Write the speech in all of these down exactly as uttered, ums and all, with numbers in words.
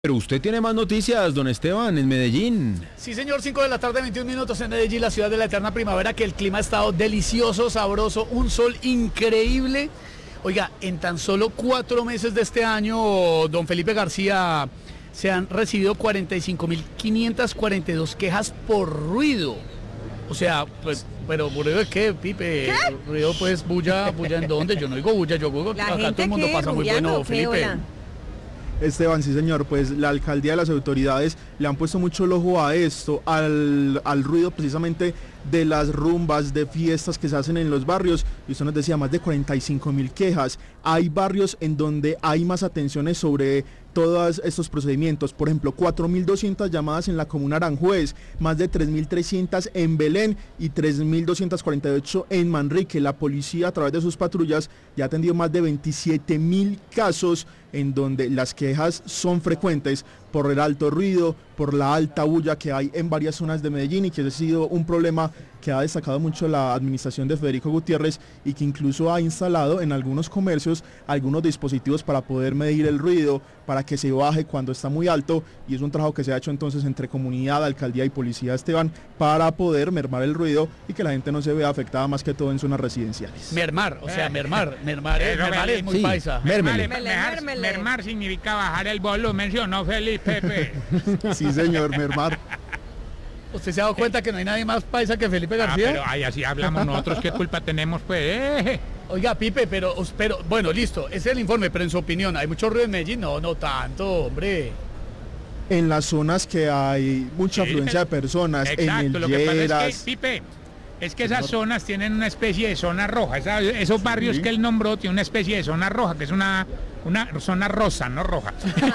Pero usted tiene más noticias, don Esteban, en Medellín. Sí, señor, cinco de la tarde, veintiún minutos en Medellín, la ciudad de la eterna primavera, que el clima ha estado delicioso, sabroso, un sol increíble. Oiga, en tan solo cuatro meses de este año, don Felipe García, se han recibido cuarenta y cinco mil quinientas cuarenta y dos quejas por ruido. O sea, pues, pero ¿ruido de qué, Pipe? ¿Qué? Ruido, pues, bulla, bulla, ¿en dónde? Yo no digo bulla, yo digo, La acá gente todo el mundo que pasa muy bullando, bueno, ¿qué? Felipe. Hola. Esteban, sí señor, pues la alcaldía y las autoridades le han puesto mucho el ojo a esto, al, al ruido precisamente de las rumbas, de fiestas que se hacen en los barrios, y usted nos decía más de cuarenta y cinco mil quejas. Hay barrios en donde hay más atenciones sobre todos estos procedimientos, por ejemplo, cuatro mil doscientas llamadas en la comuna Aranjuez, más de tres mil trescientas en Belén y tres mil doscientas cuarenta y ocho en Manrique. La policía a través de sus patrullas ya ha atendido más de veintisiete mil casos en donde las quejas son frecuentes por el alto ruido, por la alta bulla que hay en varias zonas de Medellín, y que ha sido un problema que ha destacado mucho la administración de Federico Gutiérrez, y que incluso ha instalado en algunos comercios algunos dispositivos para poder medir el ruido, para que se baje cuando está muy alto, y es un trabajo que se ha hecho entonces entre comunidad, alcaldía y policía, Esteban, para poder mermar el ruido y que la gente no se vea afectada, más que todo en zonas residenciales. Mermar, o sea, mermar, mermar, eh, mermar es muy Sí. paisa. Mérmele. Mermar, Mérmele, mermar, mérmele. mermar significa bajar el volumen, ¿sí o no, Felipe? Pepe? Sí señor, mermar. ¿Usted se ha dado cuenta que no hay nadie más paisa que Felipe Ah, García? pero ay, así hablamos nosotros, ¿qué culpa tenemos, pues? Eh, Oiga, Pipe, pero, pero, bueno, listo, ese es el informe, pero en su opinión, ¿hay mucho ruido en Medellín? No, no tanto, hombre. En las zonas que hay mucha Sí, afluencia de personas, Exacto, en lo el que pasa es Lleras, que, Pipe, es que esas zonas tienen una especie de zona roja. Esa- esos barrios que él nombró tienen una especie de zona roja, que es una, una zona rosa, no roja.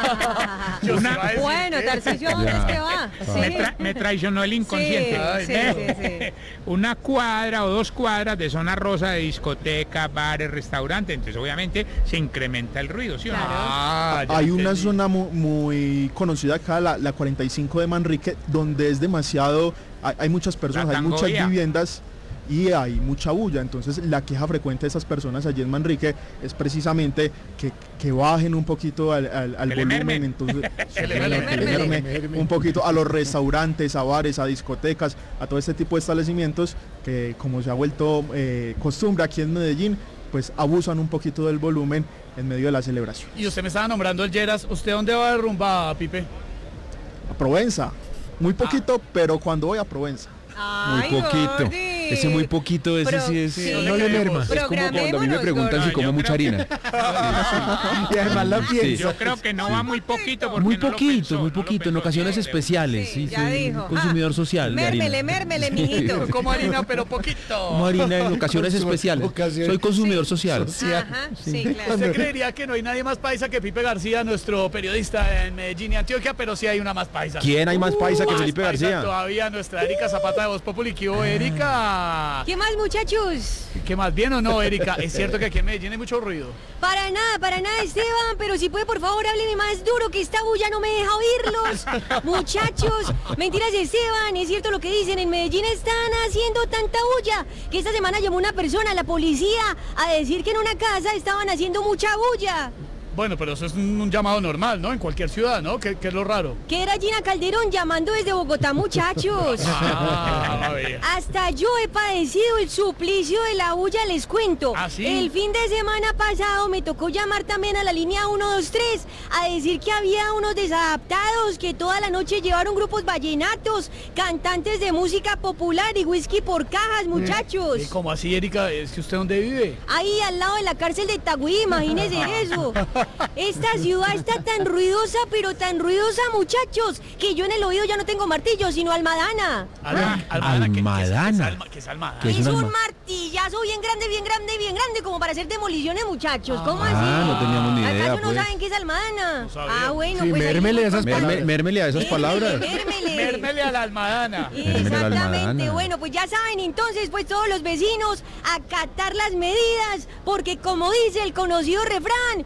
Yo Una- se iba a decir Bueno, que- Tarcisio, ¿dónde es que va? Me, Sí. tra- me traicionó el inconsciente. Sí, sí, Eh, sí, sí. Una cuadra o dos cuadras de zona rosa de discoteca, bares, restaurantes, entonces obviamente se incrementa el ruido, ¿sí o no? Claro. Ah, ya hay una entendí. zona mu- muy conocida acá, la, la cuarenta y cinco de Manrique, donde es demasiado, hay, hay muchas personas, La hay muchas Tangovía. viviendas y hay mucha bulla. Entonces la queja frecuente de esas personas allí en Manrique es precisamente que, que bajen un poquito al, al, al Que le volumen, mermen. entonces Que le sí, mermen. que le merme un poquito a los restaurantes, a bares, a discotecas, a todo este tipo de establecimientos que, como se ha vuelto eh, costumbre aquí en Medellín, pues abusan un poquito del volumen en medio de la celebración. Y usted me estaba nombrando el Lleras, ¿usted dónde va de rumba, Pipe? A Provenza, muy poquito, pero cuando voy a Provenza. Muy Ay, poquito. Gordi. Ese muy poquito, ese Pero- sí es. sí. No le merma. Es como cuando a mí me Programémonos, preguntan si Gordo. como Yo mucha creo harina. Y además la Sí. Yo creo que no va muy poquito porque Muy no lo poquito, pensó, muy no lo poquito, en pensó, ocasiones sí, especiales. Sí, Sí, ya soy dijo. un consumidor Ah, social de harina. Mérmele, mérmele, mijito. Como harina, pero poquito. Como harina en ocasiones Consumo- especiales. ocasiones- Soy consumidor social. Ajá, sí, claro. ¿Usted creería que no hay nadie más paisa que Pipe García, nuestro periodista en Medellín y Antioquia? Pero sí hay una más paisa. ¿Quién hay más paisa que Más Felipe paisa García? Todavía nuestra Erika Zapata de Voz Populi. ¿Qué hubo, Erika? ¿Qué más, muchachos? ¿Qué más bien o no, Erika? Es cierto que aquí en Medellín hay mucho ruido. Para nada, para nada, Esteban, pero si puede, por favor, hábleme más duro, que esta bulla no me deja oírlos. Muchachos, mentiras de Esteban, es cierto lo que dicen, en Medellín están haciendo tanta bulla, que esta semana llamó una persona a la policía a decir que en una casa estaban haciendo mucha bulla. Bueno, pero eso es un, un llamado normal, ¿no? En cualquier ciudad, ¿no? ¿Qué, qué es lo raro? Que era Gina Calderón llamando desde Bogotá, muchachos. Ah, bien. Hasta yo he padecido el suplicio de la bulla, les cuento. ¿Ah, sí? El fin de semana pasado me tocó llamar también a la línea ciento veintitrés a decir que había unos desadaptados que toda la noche llevaron grupos vallenatos, cantantes de música popular y whisky por cajas, muchachos. ¿Y cómo así, Erika? ¿Es que usted dónde vive? Ahí al lado de la cárcel de Tagüí, imagínense eso. Esta ciudad está tan ruidosa, pero tan ruidosa, muchachos, que yo en el oído ya no tengo martillo, sino almadana. Alma- Ah, Almadana. ¿qué- qué es- Almadana. ¿Qué es, alma- qué es Almadana? ¿Qué es Es un un alma- martillazo bien grande, bien grande, bien grande, como para hacer demoliciones, muchachos. ¿Cómo Ah, así? no teníamos ni idea, ¿Acaso no pues. saben qué es almadana? No sabía. Ah, bueno, Sí, pues ahí mérmele les esas voy palabras. contando. Mérmele a esas palabras. Mérmele. Mérmele a la Almadana. Mérmele a la Exactamente, almadana. bueno, pues ya saben, entonces, pues todos los vecinos acatar las medidas, porque como dice el conocido refrán, cuando el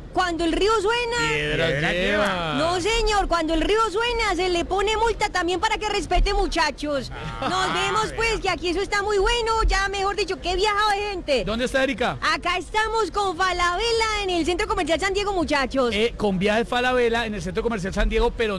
el río suena. Piedras Piedras lleva. lleva. No, señor, cuando el río suena se le pone multa también para que respete, muchachos. Nos vemos, pues, que aquí eso está muy bueno. Ya, mejor dicho, qué viajado de gente. ¿Dónde está Erika? Acá estamos con Falabella en el Centro Comercial San Diego, muchachos. Eh, con viaje Falabella en el Centro Comercial San Diego, pero